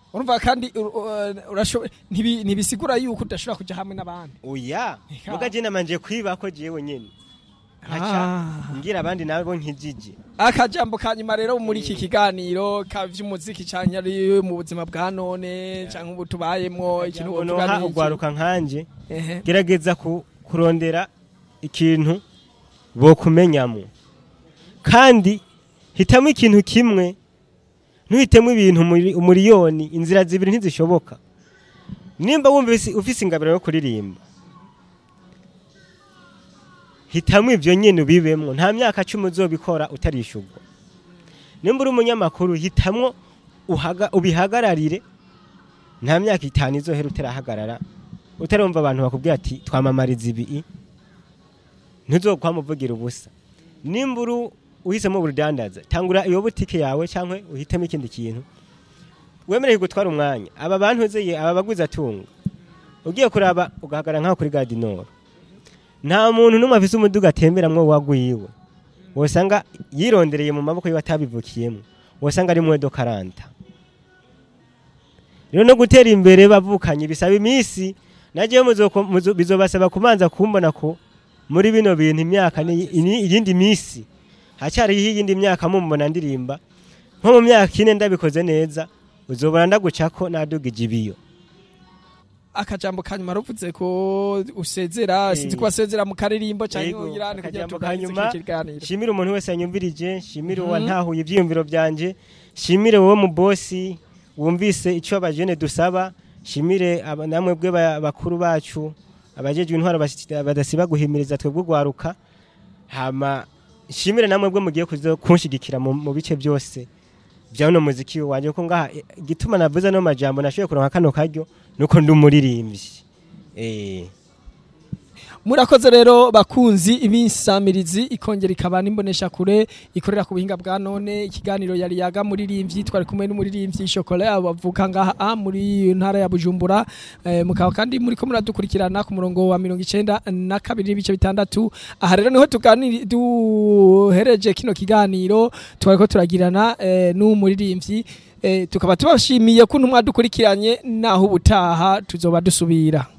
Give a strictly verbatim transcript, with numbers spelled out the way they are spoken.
urumva kandi urashoboye ntibisigura yuko udashobora kuja hamwe n'abandi oya muga je namanje kwiba ko jewe nyene acha ngira abandi nabo nkijije akajambo kanyuma rero muri iki kiganiro kavy'umuziki cyane ari mu buzima bwa none cyangwa ubu tubayemwo ikintu wovuga ugwaruka nkanje gerageza kurondera ikintu bo kumenyamo kandi hitamo ikintu kimwe ntuhitemo ibintu umuriyoni inzira zibiri ntizishoboka nimba wumva ufise ingabiro yo kuririmba hitamo ivyo nyene ubibemwo nta myaka cumi uzobikora utarishurwa nimba uri umunyamakuru hitamwo uhaga ubihagararire nta myaka itanu izohera utarahagarara utarumva abantu bakubwira ati twamamariza ibi ntuzokwamuvugira ubusa nimba uri uhisemo urudandaza tangura iyo butike yawe cyangwa uhitemo ikindi kintu wemereye gutwara umwanya aba bantu uzeye aba baguza tunga ugiye kuraba ugahagara nkaho kuri Gadinoro nta muntu numwe afise umuduga atemberamwo wagwiwe wosanga yirondereye mu maboko yiwe atabivukiyemo wosanga ari mwedo karanta rero no gutera imbere bavukanye bisaba imisi nagiye muzo bizobasaba kumanza kumbona ko muri bino bintu imyaka iyindi misi hacyari iyindi myaka mumbona ndirimba nko mu myaka ine ndabikoze neza uzobona ndagucako nadugije ibiyo akajambo kanyuma ruvuze ko usezera sinzi ko basezera mu karirimbo cyangwa uyirane kugira tuganirize ikiganiro shimira umuntu wese yanyumvirije shimira uwa ntahuye ivyiyumviro byanje shimire wowe mu bosi wumvise ico abajene dusaba shimire namwe bwe bakuru bacu abajejwe intwaro badasiba guhimiriza twebwe gwaruka hama shimire namwe bwe mugiye kunshigikira mu bice byose bya no muziki wanje ko ngaha gituma navuze no majambo nashoye kuronka kano karyo nuko ndumuririmbyi eh murakoze rero bakunzi ibinsamirizi ikongera ikaba nimbonesha kure ikorera ku buhinga bwa none ikiganiro yari yaga muririmbyi twari kumwe n'umuririmbyi Chocolat abavuka ngaha muri ntara ya Bujumbura eh, mukaba kandi muri ko muradukurikirana ku murongo wa mirongo icenda na kabiri bice bitandatu aha rero niho tuganira duhereje kino kiganiro twari ko turagirana eh, n'umuririmbyi eh, tukaba tubashimiye ko ntumwa dukurikiranye naho ubutaha tuzoba dusubira.